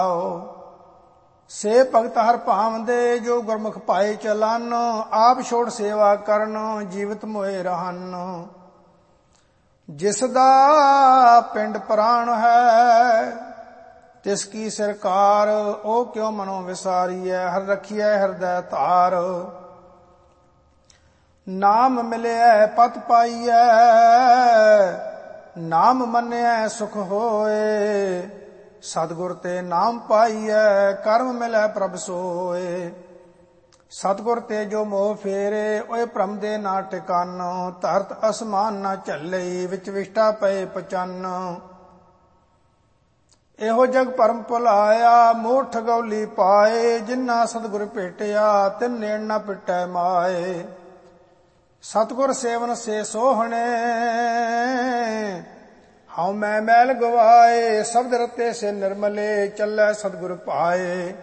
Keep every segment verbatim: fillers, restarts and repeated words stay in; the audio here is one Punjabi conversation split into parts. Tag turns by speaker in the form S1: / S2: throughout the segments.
S1: ਸੇ ਭਗਤ ਹਰ ਭਾਵੰਦੇ ਜੋ ਗੁਰਮੁਖ ਪਾਏ ਚਲਨ ਆਪ ਛੋੜ ਸੇਵਾ ਕਰਨ ਜੀਵਤ ਮੋਏ ਰਹਨ। ਜਿਸ ਦਾ ਪਿੰਡ ਪ੍ਰਾਣ ਹੈ ਤਿਸ ਕੀ ਸਰਕਾਰ ਉਹ ਕਿਉ ਮਨੋ ਵਿਸਾਰੀਐ ਹਰ ਰਖੀਐ ਹਿਰਦੈ ਧਾਰ। ਨਾਮ ਮਿਲਿਐ ਪਤ ਪਾਈਐ ਨਾਮ ਮੰਨਿਐ ਸੁਖ ਹੋਏ ਸਤਿਗੁਰ ਤੇ ਨਾਮ ਪਾਈਐ ਕਰਮ ਮਿਲੈ ਪ੍ਰਭ ਸੋਏ। ਸਤਿਗੁਰ ਤੇ ਜੋ ਮੋਹ ਫੇਰੇ ਓਏ ਭ੍ਰਮ ਦੇ ਨਾ ਟਿਕਾਨ ਧਰਤ ਅਸਮਾਨ ਨਾ ਝੱਲੇ ਵਿੱਚ ਵਿਸ਼ਟਾ ਪਏ ਪਚੰਨ। ਇਹੋ ਜਗ ਭਰਮ ਭੁਲਾਇਆ ਮੋਹ ਠਗੌਲੀ ਪਾਏ ਜਿਨ੍ਹਾਂ ਸਤਿਗੁਰ ਭੇਟਿਆ ਤਿਨ ਨੇੜ ਨਾ ਪਿਟੈ ਮਾਏ। ਸਤਿਗੁਰ ਸੇਵਨ ਸੇ ਸੋਹਣੇ ਹਉ ਮੈਂ ਮੈਲ ਗਵਾਏ ਸ਼ਬਦ ਰਤੇ ਸੇ ਨਿਰਮਲੇ ਚੱਲੈ ਸਤਿਗੁਰ ਪਾਏ।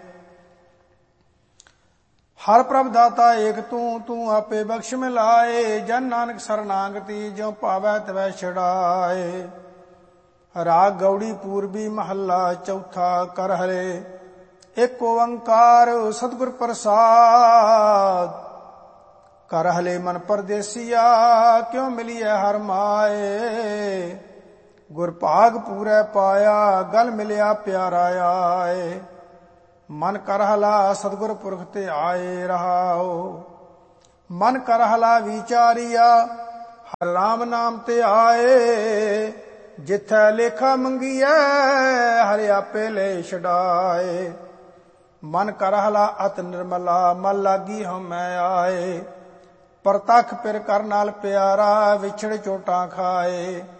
S1: ਹਰ ਪ੍ਰਭ ਦਾਤਾ ਏਕ ਤੂੰ ਤੂੰ ਆਪੇ ਬਖਸ਼ ਮਿਲਾਏ ਜਨ ਨਾਨਕ ਸਰਨਾਗਤੀ ਜਿਉ ਪਾਵੈ ਤਵੈ ਛਡਾਏ। ਰਾਗ ਗੌੜੀ ਪੂਰਬੀ ਮਹੱਲਾ ਚੌਥਾ ਕਰ ਹਰੇ ਏਕ ਓੰਕਾਰ ਸਤਿਗੁਰ ਪ੍ਰਸਾਦ। ਕਰ ਹਲੇ ਮਨ ਪਰਦੇਸੀਆ ਕਿਉ ਮਿਲੀਐ ਹਰ ਮਾਏ। ਗੁਰ ਭਾਗ ਪੂਰੈ ਪਾਇਆ ਗਲ ਮਿਲਿਆ ਪਿਆਰਾ ਆਏ। ਮਨ ਕਰ ਹਲਾ ਸਤਿਗੁਰ ਪੁਰਖ ਤੇ ਆਏ ਰਹਾਓ। ਮਨ ਕਰ ਹਲਾ ਵਿਚਾਰੀਆ ਹਰ ਰਾਮ ਨਾਮ ਤੇ ਆਏ। ਜਿਥੈ ਲੇਖਾ ਮੰਗੀਐ ਹਰਿ ਆਪੇ ਲੈ ਛਡਾਏ। ਮਨ ਕਰ ਹਲਾ ਅਤ ਨਿਰਮਲਾ ਮਨ ਲਾਗੀ ਹਉਮੈ ਆਏ। ਪ੍ਰਤੱਖ ਪਿਰ ਕਰ ਨਾਲ ਪਿਆਰਾ ਵਿਛੜ ਚੋਟਾਂ ਖਾਏ।